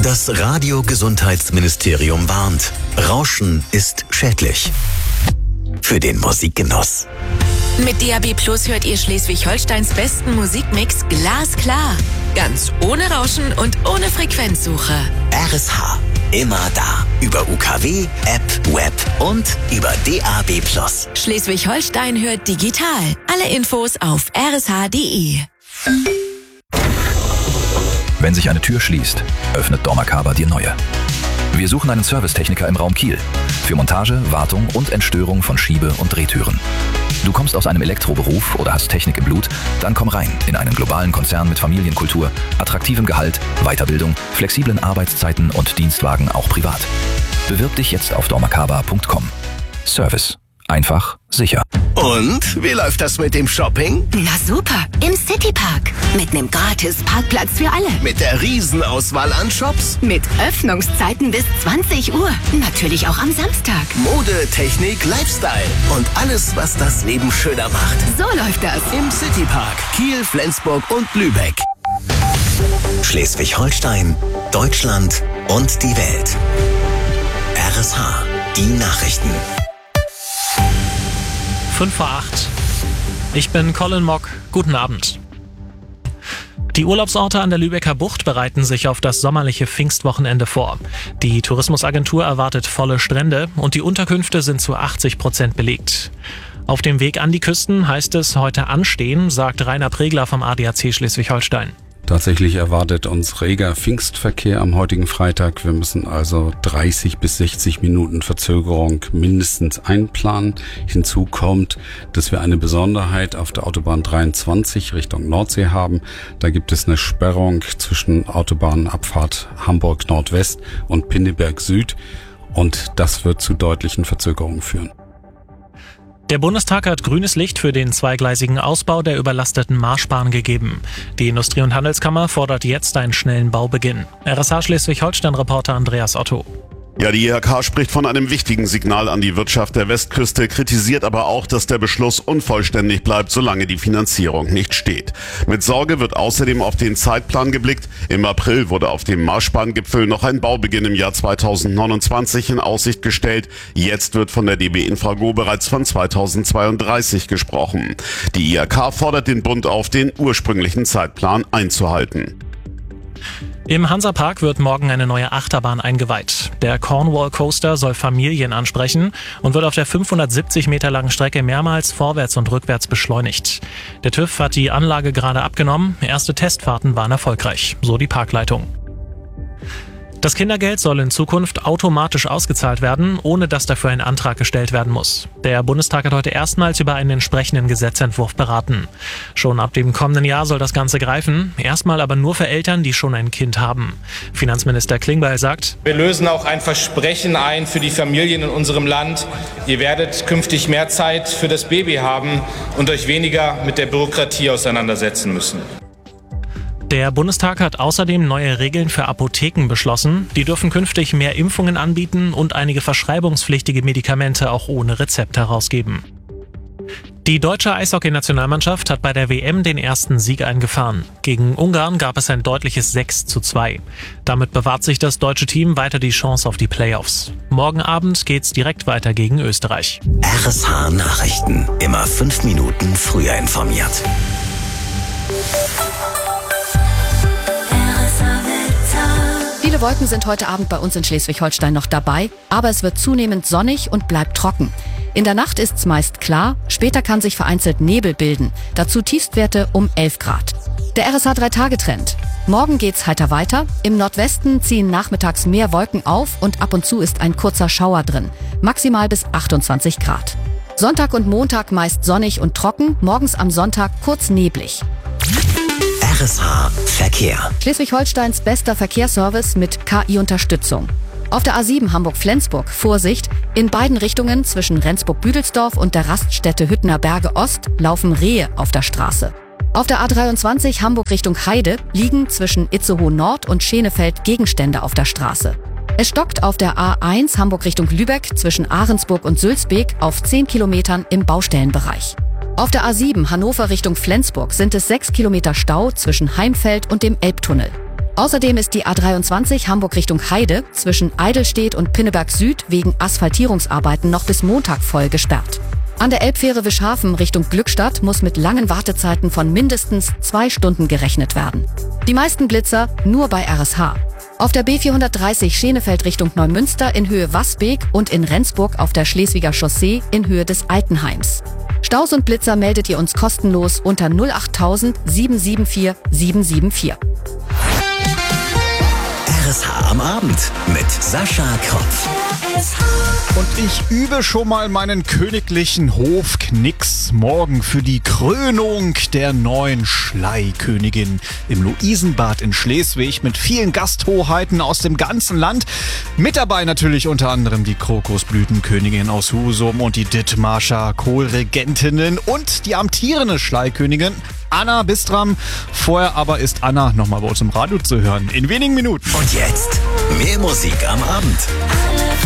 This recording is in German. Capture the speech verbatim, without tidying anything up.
Das Radio-Gesundheitsministerium warnt. Rauschen ist schädlich. Für den Musikgenuss. Mit D A B Plus hört ihr Schleswig-Holsteins besten Musikmix glasklar. Ganz ohne Rauschen und ohne Frequenzsuche. R S H. Immer da. Über U K W, App, Web und über D A B Plus. Schleswig-Holstein hört digital. Alle Infos auf r s h punkt d e. Wenn sich eine Tür schließt, öffnet dormakaba dir neue. Wir suchen einen Servicetechniker im Raum Kiel für Montage, Wartung und Entstörung von Schiebe- und Drehtüren. Du kommst aus einem Elektroberuf oder hast Technik im Blut? Dann komm rein in einen globalen Konzern mit Familienkultur, attraktivem Gehalt, Weiterbildung, flexiblen Arbeitszeiten und Dienstwagen auch privat. Bewirb dich jetzt auf dormakaba punkt com. Service. Einfach, sicher. Und wie läuft das mit dem Shopping? Na super, im Citypark. Mit einem gratis Parkplatz für alle. Mit der Riesenauswahl an Shops? Mit Öffnungszeiten bis zwanzig Uhr. Natürlich auch am Samstag. Mode, Technik, Lifestyle und alles, was das Leben schöner macht. So läuft das. Im Citypark Kiel, Flensburg und Lübeck. Schleswig-Holstein, Deutschland und die Welt. R S H, die Nachrichten. fünf vor acht. Ich bin Colin Mock. Guten Abend. Die Urlaubsorte an der Lübecker Bucht bereiten sich auf das sommerliche Pfingstwochenende vor. Die Tourismusagentur erwartet volle Strände und die Unterkünfte sind zu achtzig Prozent belegt. Auf dem Weg an die Küsten heißt es heute anstehen, sagt Rainer Pregler vom A D A C Schleswig-Holstein. Tatsächlich erwartet uns reger Pfingstverkehr am heutigen Freitag. Wir müssen also dreißig bis sechzig Minuten Verzögerung mindestens einplanen. Hinzu kommt, dass wir eine Besonderheit auf der Autobahn dreiundzwanzig Richtung Nordsee haben. Da gibt es eine Sperrung zwischen Autobahnabfahrt Hamburg Nordwest und Pinneberg Süd und das wird zu deutlichen Verzögerungen führen. Der Bundestag hat grünes Licht für den zweigleisigen Ausbau der überlasteten Marschbahn gegeben. Die Industrie- und Handelskammer fordert jetzt einen schnellen Baubeginn. R S H Schleswig-Holstein-Reporter Andreas Otto. Ja, die I H K spricht von einem wichtigen Signal an die Wirtschaft der Westküste, kritisiert aber auch, dass der Beschluss unvollständig bleibt, solange die Finanzierung nicht steht. Mit Sorge wird außerdem auf den Zeitplan geblickt. Im April wurde auf dem Marschbahngipfel noch ein Baubeginn im Jahr zweitausendneunundzwanzig in Aussicht gestellt. Jetzt wird von der D B Infrago bereits von zweitausendzweiunddreißig gesprochen. Die I H K fordert den Bund auf, den ursprünglichen Zeitplan einzuhalten. Im Hansapark wird morgen eine neue Achterbahn eingeweiht. Der Cornwall Coaster soll Familien ansprechen und wird auf der fünfhundertsiebzig Meter langen Strecke mehrmals vorwärts und rückwärts beschleunigt. Der TÜV hat die Anlage gerade abgenommen. Erste Testfahrten waren erfolgreich, so die Parkleitung. Das Kindergeld soll in Zukunft automatisch ausgezahlt werden, ohne dass dafür ein Antrag gestellt werden muss. Der Bundestag hat heute erstmals über einen entsprechenden Gesetzentwurf beraten. Schon ab dem kommenden Jahr soll das Ganze greifen, erstmal aber nur für Eltern, die schon ein Kind haben. Finanzminister Klingbeil sagt: Wir lösen auch ein Versprechen ein für die Familien in unserem Land. Ihr werdet künftig mehr Zeit für das Baby haben und euch weniger mit der Bürokratie auseinandersetzen müssen. Der Bundestag hat außerdem neue Regeln für Apotheken beschlossen. Die dürfen künftig mehr Impfungen anbieten und einige verschreibungspflichtige Medikamente auch ohne Rezept herausgeben. Die deutsche Eishockey-Nationalmannschaft hat bei der W M den ersten Sieg eingefahren. Gegen Ungarn gab es ein deutliches sechs zu zwei. Damit bewahrt sich das deutsche Team weiter die Chance auf die Playoffs. Morgen Abend geht's direkt weiter gegen Österreich. R S H Nachrichten. Immer fünf Minuten früher informiert. Viele Wolken sind heute Abend bei uns in Schleswig-Holstein noch dabei, aber es wird zunehmend sonnig und bleibt trocken. In der Nacht ist es meist klar, später kann sich vereinzelt Nebel bilden, dazu Tiefstwerte um elf Grad. Der R S H drei Tage Trend. Morgen geht's heiter weiter, im Nordwesten ziehen nachmittags mehr Wolken auf und ab und zu ist ein kurzer Schauer drin, maximal bis achtundzwanzig Grad. Sonntag und Montag meist sonnig und trocken, morgens am Sonntag kurz neblig. R S H Verkehr. Schleswig-Holsteins bester Verkehrsservice mit K I-Unterstützung. Auf der A sieben Hamburg-Flensburg, Vorsicht, in beiden Richtungen zwischen Rendsburg-Büdelsdorf und der Raststätte Hüttener Berge Ost laufen Rehe auf der Straße. Auf der A dreiundzwanzig Hamburg Richtung Heide liegen zwischen Itzehoe Nord und Schenefeld Gegenstände auf der Straße. Es stockt auf der A eins Hamburg Richtung Lübeck zwischen Ahrensburg und Sülzbeek auf zehn Kilometern im Baustellenbereich. Auf der A sieben Hannover Richtung Flensburg sind es sechs Kilometer Stau zwischen Heimfeld und dem Elbtunnel. Außerdem ist die A dreiundzwanzig Hamburg Richtung Heide zwischen Eidelstedt und Pinneberg Süd wegen Asphaltierungsarbeiten noch bis Montag voll gesperrt. An der Elbfähre Wischhafen Richtung Glückstadt muss mit langen Wartezeiten von mindestens zwei Stunden gerechnet werden. Die meisten Blitzer nur bei R S H. Auf der B vierhundertdreißig Schenefeld Richtung Neumünster in Höhe Wasbeek und in Rendsburg auf der Schleswiger Chaussee in Höhe des Altenheims. Staus und Blitzer meldet ihr uns kostenlos unter null acht tausend sieben sieben vier sieben sieben vier. R S H am Abend mit Sascha Kropf. Und ich übe schon mal meinen königlichen Hofknicks morgen für die Krönung der neuen Schleikönigin im Luisenbad in Schleswig mit vielen Gasthoheiten aus dem ganzen Land. Mit dabei natürlich unter anderem die Krokusblütenkönigin aus Husum und die Dithmarscher Kohlregentinnen und die amtierende Schleikönigin Anna Bistram. Vorher aber ist Anna nochmal bei uns im Radio zu hören. In wenigen Minuten. Und jetzt mehr Musik am Abend.